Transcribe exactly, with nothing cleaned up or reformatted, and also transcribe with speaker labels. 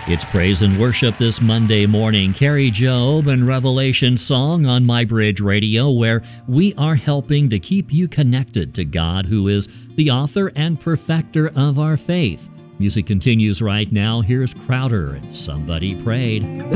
Speaker 1: It's praise and worship this Monday morning. Carrie Job and Revelation Song on My Bridge Radio, where we are helping to keep you connected to God, who is the author and perfecter of our faith. Music continues right now. Here's Crowder and Somebody Prayed.